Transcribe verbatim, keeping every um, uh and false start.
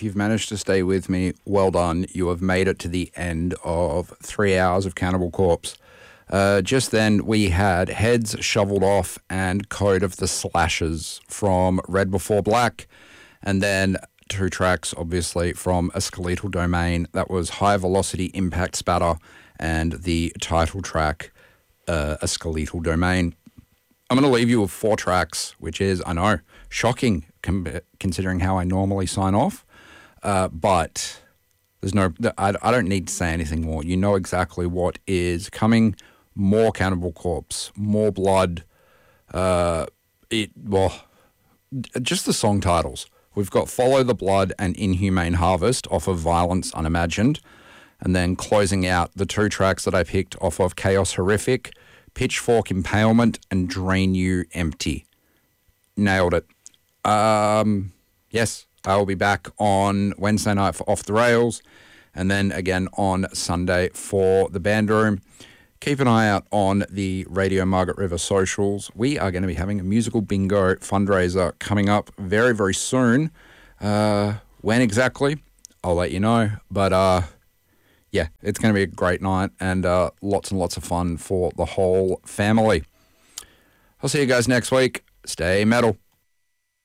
if you've managed to stay with me, well done. You have made it to the end of three hours of Cannibal Corpse. Uh, just then, we had Heads Shoveled Off and Code of the Slashes from Red Before Black. And then two tracks, obviously, from A Skeletal Domain. That was High Velocity Impact Spatter and the title track, uh, A Skeletal Domain. I'm going to leave you with four tracks, which is, I know, shocking com- considering how I normally sign off. Uh, but there's no, I, I don't need to say anything more. You know exactly what is coming. More Cannibal Corpse, more blood. Uh, it well, just the song titles. We've got Follow the Blood and Inhumane Harvest off of Violence Unimagined. And then closing out the two tracks that I picked off of Chaos Horrific, Pitchfork Impalement and Drain You Empty. Nailed it. Um, yes, I will be back on Wednesday night for Off the Rails. And then again on Sunday for the Band Room. Keep an eye out on the Radio Margaret River socials. We are going to be having a musical bingo fundraiser coming up very, very soon. Uh, when exactly, I'll let you know. But uh, yeah, it's going to be a great night and uh, lots and lots of fun for the whole family. I'll see you guys next week. Stay metal.